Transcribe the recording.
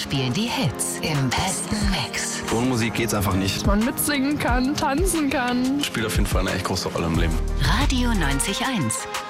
spielen die Hits im besten Mix. Ohne Musik geht's einfach nicht. Dass man mitsingen kann, tanzen kann. Spielt auf jeden Fall eine echt große Rolle im Leben. Radio 90.1.